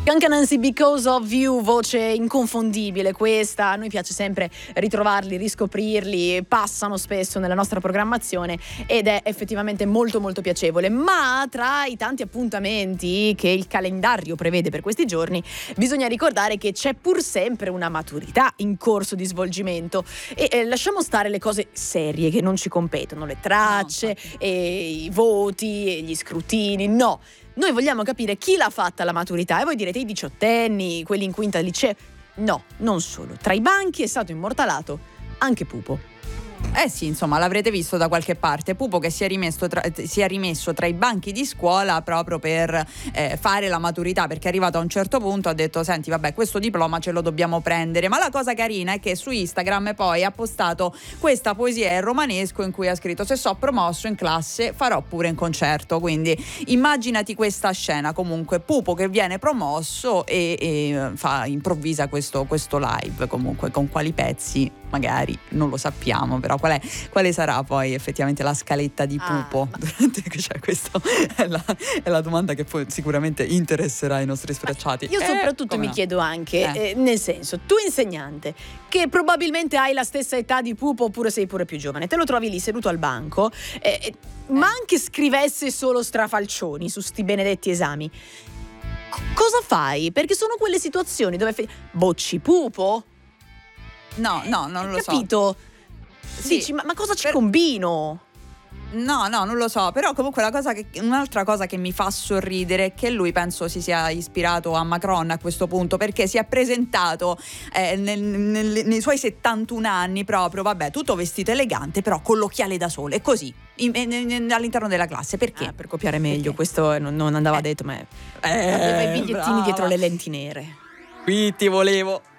Anche Nancy, Because of You, voce inconfondibile questa, a noi piace sempre ritrovarli, riscoprirli, passano spesso nella nostra programmazione ed è effettivamente molto molto piacevole. Ma tra i tanti appuntamenti che il calendario prevede per questi giorni bisogna ricordare che c'è pur sempre una maturità in corso di svolgimento e lasciamo stare le cose serie che non ci competono, le tracce, e i voti e gli scrutini, no. Noi vogliamo capire chi l'ha fatta la maturità e voi direte i diciottenni, quelli in quinta liceo. No, non solo. Tra i banchi è stato immortalato anche Pupo. Sì, insomma, l'avrete visto da qualche parte. Pupo che si è rimesso tra i banchi di scuola proprio per fare la maturità, perché è arrivato a un certo punto, ha detto: senti, vabbè, questo diploma ce lo dobbiamo prendere. Ma la cosa carina è che su Instagram poi ha postato questa poesia in romanesco in cui ha scritto: se so promosso in classe farò pure in concerto. Quindi immaginati questa scena, comunque Pupo che viene promosso e improvvisa questo live, comunque con quali pezzi magari non lo sappiamo, però quale sarà poi effettivamente la scaletta di Pupo durante, cioè, questa è la domanda che poi sicuramente interesserà i nostri sfrecciati. Io soprattutto mi chiedo anche, nel senso, tu insegnante che probabilmente hai la stessa età di Pupo oppure sei pure più giovane, te lo trovi lì seduto al banco, ma anche scrivesse solo strafalcioni su sti benedetti esami, cosa fai? Perché sono quelle situazioni dove bocci Pupo? No, non lo so. Capito? Sì. Dici, ma cosa ci combino? No, non lo so, però comunque un'altra cosa che mi fa sorridere è che lui penso si sia ispirato a Macron a questo punto, perché si è presentato nei suoi 71 anni proprio, vabbè, tutto vestito elegante, però con l'occhiale da sole, così, all'interno della classe. Perché? Per copiare meglio, questo non andava detto, ma aveva i bigliettini dietro le lenti nere. Qui ti volevo.